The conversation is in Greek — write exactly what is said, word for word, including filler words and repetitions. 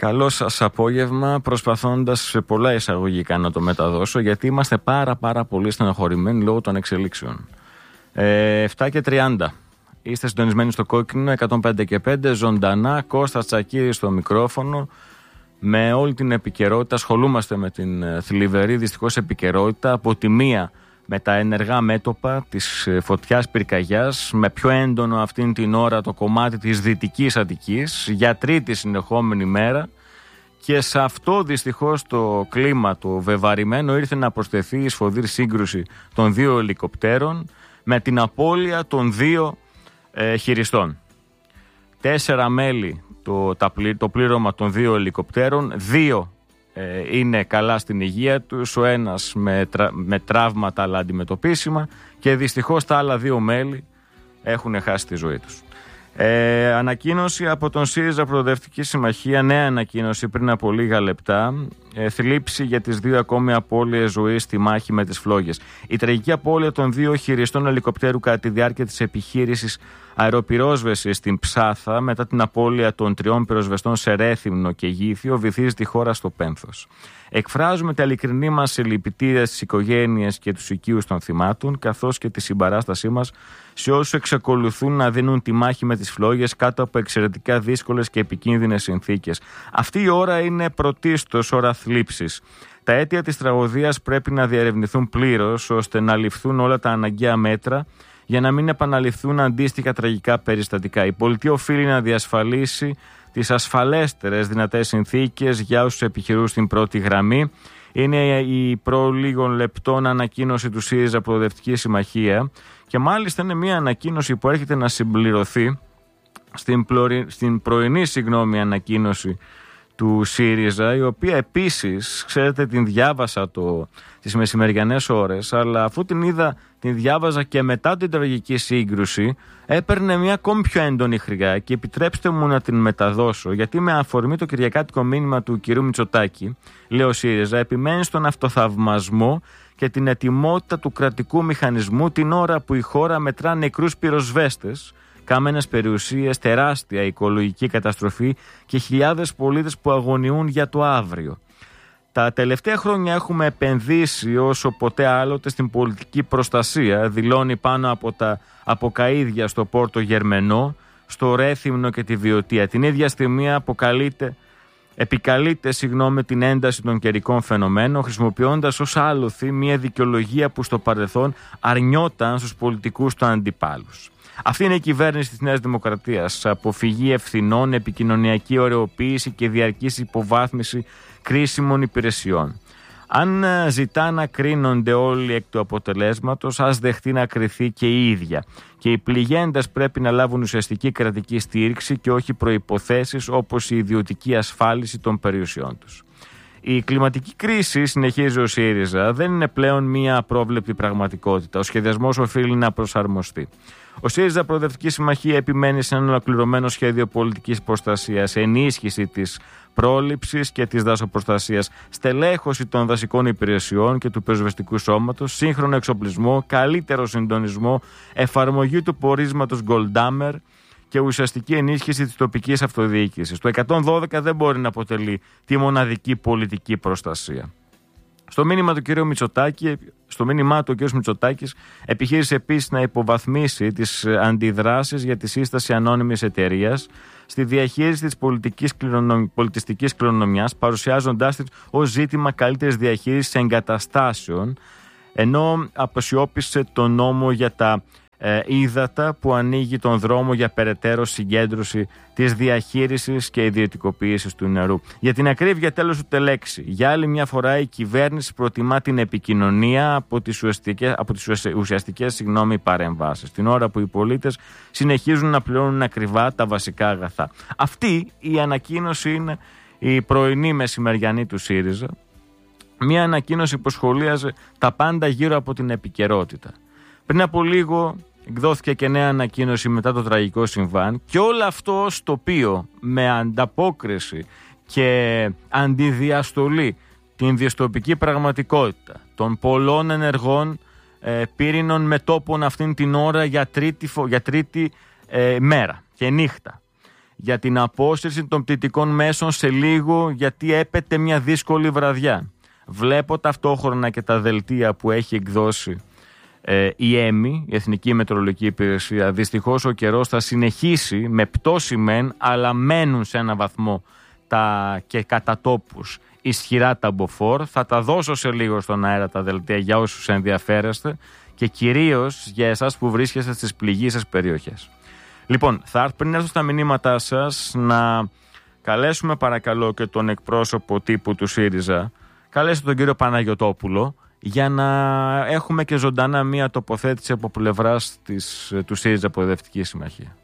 Καλό σας απόγευμα, προσπαθώντας σε πολλά εισαγωγικά να το μεταδώσω, γιατί είμαστε πάρα πάρα πολύ στεναχωρημένοι λόγω των εξελίξεων. Ε, επτά και τριάντα. Είστε συντονισμένοι στο Κόκκινο εκατόν πέντε και πέντε, ζωντανά, Κώστας Τσακίρης στο μικρόφωνο. Με όλη την επικαιρότητα, ασχολούμαστε με την θλιβερή δυστυχώς επικαιρότητα. Από τη μία με τα ενεργά μέτωπα της φωτιάς πυρκαγιάς, με πιο έντονο αυτήν την ώρα το κομμάτι της Δυτικής Αττικής για τρίτη συνεχόμενη μέρα, και σε αυτό δυστυχώς το κλίμα το βεβαρημένο ήρθε να προσθεθεί η σφοδρή σύγκρουση των δύο ελικοπτέρων με την απώλεια των δύο ε, χειριστών. Τέσσερα μέλη το, τα, το πλήρωμα των δύο ελικοπτέρων, δύο ε, είναι καλά στην υγεία τους, ο ένας με, τρα, με τραύματα αλλά αντιμετωπίσιμα, και δυστυχώς τα άλλα δύο μέλη έχουν χάσει τη ζωή τους. Ε, ανακοίνωση από τον ΣΥΡΙΖΑ Προοδευτική Συμμαχία, νέα ανακοίνωση πριν από λίγα λεπτά. Ε, θλίψη για τις δύο ακόμη απώλειες ζωής στη μάχη με τις φλόγες. Η τραγική απώλεια των δύο χειριστών ελικοπτέρου κατά τη διάρκεια της επιχείρησης αεροπυρόσβεσης στην Ψάθα, μετά την απώλεια των τριών πυροσβεστών σε Ρέθυμνο και Γήθιο, βυθίζει τη χώρα στο πένθος. Εκφράζουμε τα ειλικρινή μας συλληπιτήρια στις οικογένειες και τους οικείους των θυμάτων, καθώς και τη συμπαράστασή μας σε όσους εξακολουθούν να δίνουν τη μάχη με τις φλόγες κάτω από εξαιρετικά δύσκολες και επικίνδυνες συνθήκες. Αυτή η ώρα είναι πρωτίστως ώρα θλίψης. Τα αίτια της τραγωδίας πρέπει να διερευνηθούν πλήρως, ώστε να ληφθούν όλα τα αναγκαία μέτρα για να μην επαναληφθούν αντίστοιχα τραγικά περιστατικά. Η πολιτεία οφείλει να διασφαλίσει τις ασφαλέστερες δυνατές συνθήκες για όσους επιχειρούν στην πρώτη γραμμή. Είναι η προ λίγων λεπτών ανακοίνωση του ΣΥΡΙΖΑ Προοδευτική Συμμαχία, και μάλιστα είναι μια ανακοίνωση που έρχεται να συμπληρωθεί στην, πλωρι... στην πρωινή συγγνώμη ανακοίνωση του ΣΥΡΙΖΑ, η οποία επίσης, ξέρετε, την διάβασα το... τις μεσημεριανές ώρες, αλλά αφού την είδα, την διάβαζα και μετά την τραγική σύγκρουση, έπαιρνε μια ακόμη πιο έντονη χρειά, και επιτρέψτε μου να την μεταδώσω, γιατί με αφορμή το κυριακάτικο μήνυμα του κυρίου Μητσοτάκη, λέει ο ΣΥΡΙΖΑ, επιμένει στον αυτοθαυμασμό και την ετοιμότητα του κρατικού μηχανισμού την ώρα που η χώρα μετρά νεκρούς πυροσβέστες, κάμενες περιουσίες, τεράστια οικολογική καταστροφή και χιλιάδες πολίτες που αγωνιούν για το αύριο. Τα τελευταία χρόνια έχουμε επενδύσει όσο ποτέ άλλοτε στην πολιτική προστασία, δηλώνει πάνω από τα αποκαΐδια στο Πόρτο Γερμενό, στο Ρέθυμνο και τη Βιωτία. Την ίδια στιγμή αποκαλείται, επικαλείται συγγνώμη, την ένταση των καιρικών φαινομένων, χρησιμοποιώντας ως άλοθη μια δικαιολογία που στο παρελθόν αρνιόταν στους πολιτικούς του αντιπάλους. Αυτή είναι η κυβέρνηση της Νέας Δημοκρατίας. Αποφυγή ευθυνών, επικοινωνιακή ωρεοποίηση και διαρκής υποβάθμιση κρίσιμων υπηρεσιών. Αν ζητά να κρίνονται όλοι εκ του αποτελέσματος, ας δεχτεί να κριθεί και η ίδια. Και οι πληγέντες πρέπει να λάβουν ουσιαστική κρατική στήριξη και όχι προϋποθέσεις όπως η ιδιωτική ασφάλιση των περιουσιών τους. Η κλιματική κρίση, συνεχίζει ο ΣΥΡΙΖΑ, δεν είναι πλέον μία απρόβλεπτη πραγματικότητα. Ο σχεδιασμός οφείλει να προσαρμοστεί. Ο ΣΥΡΙΖΑ Προοδευτική Συμμαχία επιμένει σε ένα ολοκληρωμένο σχέδιο πολιτικής προστασίας, ενίσχυση της πρόληψης και της δασοπροστασίας, στελέχωση των δασικών υπηρεσιών και του πυροσβεστικού σώματος, σύγχρονο εξοπλισμό, καλύτερο συντονισμό, εφαρμογή του πορίσματος Goldhammer και ουσιαστική ενίσχυση της τοπικής αυτοδιοίκησης. Το εκατόν δώδεκα δεν μπορεί να αποτελεί τη μοναδική πολιτική προστασία. Στο μήνυμα του κ. Μητσοτάκη, στο μήνυμά του ο κ. Μητσοτάκης επιχείρησε επίσης να υποβαθμίσει τις αντιδράσεις για τη σύσταση ανώνυμης εταιρείας στη διαχείριση της πολιτικής κληρονομ... πολιτιστικής κληρονομιάς, παρουσιάζοντάς την ως ζήτημα καλύτερης διαχείρισης εγκαταστάσεων, ενώ αποσιώπησε τον νόμο για τα ε, ύδατα που ανοίγει τον δρόμο για περαιτέρω συγκέντρωση της διαχείρισης και ιδιωτικοποίησης του νερού. Για την ακρίβεια, τέλος ούτε λέξη. Για άλλη μια φορά η κυβέρνηση προτιμά την επικοινωνία από τις ουσιαστικές, από τις ουσιαστικές συγγνώμη, παρεμβάσεις, την ώρα που οι πολίτες συνεχίζουν να πληρώνουν ακριβά τα βασικά αγαθά. Αυτή η ανακοίνωση είναι η πρωινή μεσημεριανή του ΣΥΡΙΖΑ. Μια ανακοίνωση που σχολίαζε τα πάντα γύρω από την επικαιρότητα. Πριν από λίγο εκδόθηκε και νέα ανακοίνωση μετά το τραγικό συμβάν, και όλο αυτό στο οποίο με ανταπόκριση και αντιδιαστολή την δυστοπική πραγματικότητα των πολλών ενεργών ε, πύρινων μετώπων αυτήν την ώρα για τρίτη, για τρίτη ε, μέρα και νύχτα, για την απόσυρση των πτυτικών μέσων σε λίγο, γιατί έπεται μια δύσκολη βραδιά. Βλέπω ταυτόχρονα και τα δελτία που έχει εκδώσει ε, η ΕΜΗ, η Εθνική Μετεωρολογική Υπηρεσία. Δυστυχώς ο καιρός θα συνεχίσει με πτώση μεν, αλλά μένουν σε ένα βαθμό τα, και κατά τόπους ισχυρά τα μποφόρ. Θα τα δώσω σε λίγο στον αέρα τα δελτία για όσους ενδιαφέρεστε και κυρίως για εσάς που βρίσκεστε στις πληγείσες περιοχές. Λοιπόν, θα έρθει πριν έρθω στα μηνύματά σας να καλέσουμε παρακαλώ και τον εκπρόσωπο τύπου του ΣΥΡΙΖΑ. Καλέστε τον κύριο Παναγιωτόπουλο για να έχουμε και ζωντανά μία τοποθέτηση από πλευράς της, του ΣΥΡΙΖΑ Προοδευτική Συμμαχία.